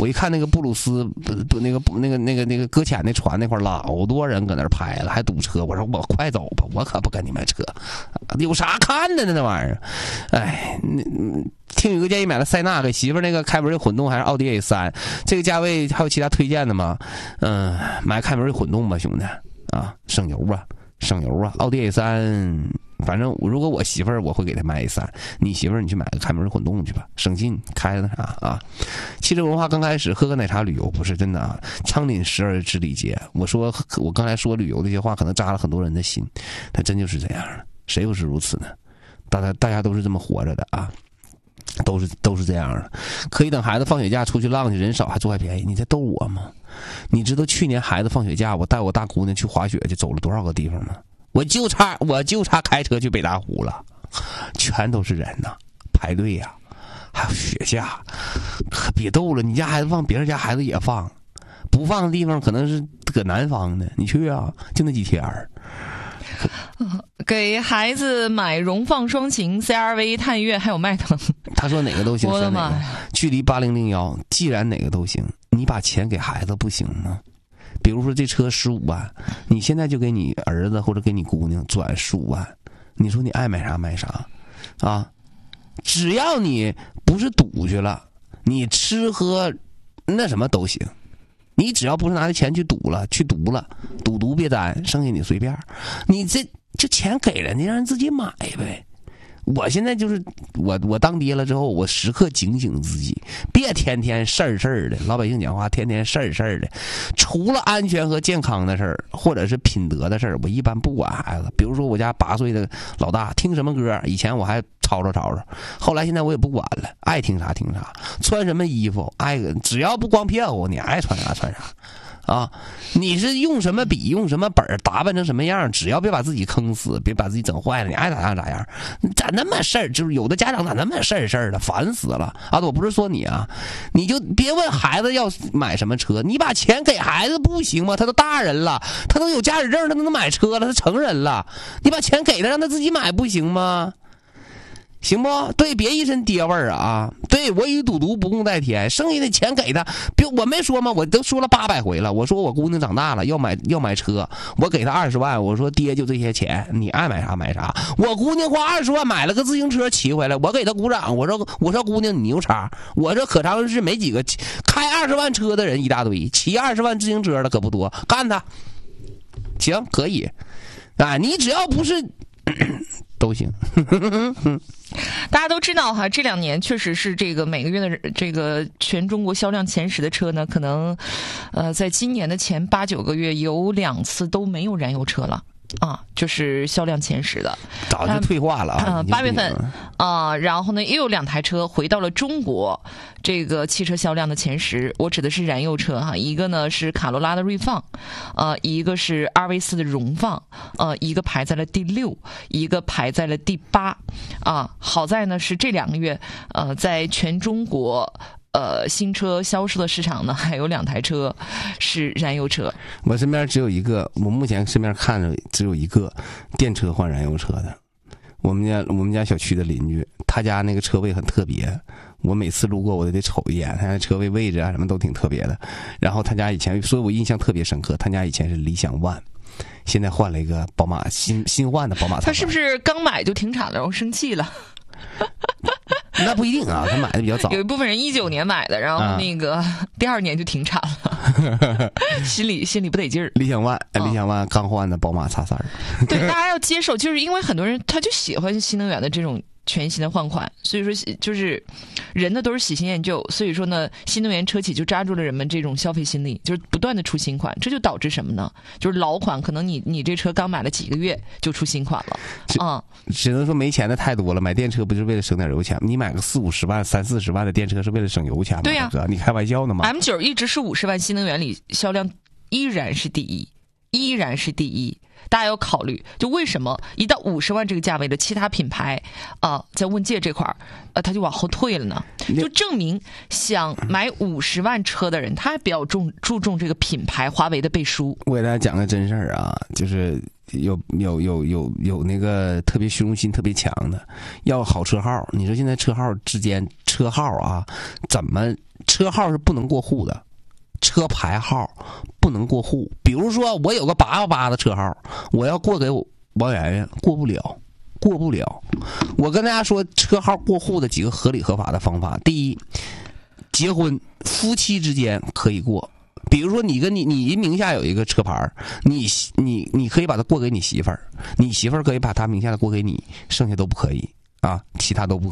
我一看那个布鲁斯那个搁浅那船那块老多人搁那拍了，还堵车。我说我快走吧，我可不跟你们扯，有啥看的呢那玩意儿？哎，听宇哥建议买了塞纳，给媳妇那个凯美瑞混动还是奥迪 A3，这个价位还有其他推荐的吗？买凯美瑞混动吧，兄弟啊，省油啊。奥迪 A3，反正如果我媳妇儿，我会给她买 A3。你媳妇儿，你去买个凯美瑞混动去吧，省心，开那啥啊。汽车文化刚开始，喝个奶茶旅游不是真的啊。昌岭时而知礼节。我刚才说旅游这些话，可能扎了很多人的心，但真就是这样的，谁不是如此呢？大家都是这么活着的啊。都是这样的，可以等孩子放学假出去浪去，人少还坐还便宜。你在逗我吗？你知道去年孩子放学假，我带我大姑娘去滑雪去，走了多少个地方吗？我就差开车去北大湖了，全都是人呐，排队呀，还有雪假，可别逗了。你家孩子放，别人家孩子也放，不放的地方可能是搁南方的，你去啊，就那几天儿。 给孩子买荣放双擎、CRV、探岳还有迈腾。 他说哪个都行， 我的妈呀！ 距离8001，既然哪个都行，你把钱给孩子不行吗？比如说这车15万，你现在就给你儿子或者给你姑娘转15万，你说你爱买啥买啥啊？只要你不是赌去了，你喝那什么都行。你只要不是拿着钱去赌了，赌别沾，剩下你随便。你这钱给人家，让人自己买呗。我现在就是我当爹了之后，我时刻警醒自己，别天天事儿的。老百姓讲话，天天事儿的。除了安全和健康的事儿，或者是品德的事儿，我一般不管孩子。比如说我家8岁的老大听什么歌，以前我还吵吵，后来现在我也不管了，爱听啥听啥，穿什么衣服只要不光骗我，你爱穿啥穿啥。啊，你是用什么笔用什么本打扮成什么样，只要别把自己坑死，别把自己整坏了，你爱咋样咋样。咋那么事儿？就是有的家长咋那么事儿的，烦死了啊！我不是说你啊，你就别问孩子要买什么车，你把钱给孩子不行吗？他都大人了，他都有驾驶证，他都能买车了，他成人了，你把钱给他，让他自己买不行吗？行不对，别一身爹味儿啊！对，我与赌毒不共戴天，剩下的钱给他。我没说吗？我都说了800回了。我说我姑娘长大了要买车，我给她20万。我说爹就这些钱，你爱买啥买啥。我姑娘花20万买了个自行车骑回来，我给她鼓掌。我说姑娘你牛叉！我这可长是没几个开20万车的人一大堆，骑20万自行车的可不多，干他行可以啊！你只要不是都行。 大家都知道哈，这2年确实是这个每个月的这个全中国销量前10的车呢，可能在今年的前8、9个月有2次都没有燃油车了。啊，就是销量前10的， 早就退化了啊 ！8月份啊，然后呢，又有2台车回到了中国这个汽车销量的前10。我指的是燃油车哈，一个呢是卡罗拉的锐放，一个是RV4的荣放，一个排在了第6，一个排在了第8。啊，好在呢是这2个月，在全中国。新车销售的市场呢，还有2台车是燃油车。 我身边只有一个，我目前身边看着只有一个电车换燃油车的。我们家小区的邻居，他家那个车位很特别，我每次路过我都得瞅一眼，他家车位置啊什么都挺特别的。然后他家以前，所以我印象特别深刻，他家以前是理想 ONE， 现在换了一个宝马新换的宝马。 他是不是刚买就停产了，然后生气了？ 那不一定啊，他买的比较早。 有一部分人19年买的，然后那个第2年就停产了，心里不得劲儿。 理想 ONE 刚换的宝马X3。 对，大家要接受，就是因为很多人他就喜欢新能源的这种全新的换款，所以说就是人呢都是喜新厌旧，所以说呢新能源车企就抓住了人们这种消费心理，就是不断的出新款，这就导致什么呢？就是老款可能你这车刚买了几个月就出新款了， 只能说没钱的太多了。买电车不就是为了省点油钱？你买个40-50万、30-40万的电车是为了省油钱吗？ 对呀， 你开玩笑呢吗？ M9 一直是50万新能源里销量依然是第1。 依然是第一。大家要考虑，就为什么一到50万这个价位的其他品牌在问界这块它就往后退了呢？就证明想买50万车的人，他还比较注重这个品牌华为的背书。 我给大家讲个真事儿啊，就是有那个特别虚荣心特别强的，要好车号。你说现在车号之间车号啊，怎么车号是不能过户的？车牌号不能过户，比如说我有个888的车号，我要过给王媛媛，过不了。我跟大家说，车号过户的几个合理合法的方法：第一，结婚夫妻之间可以过，比如说你名下有一个车牌，你可以把它过给你媳妇儿，你媳妇儿可以把她名下的过给你，剩下都不可以啊，其他都不可以。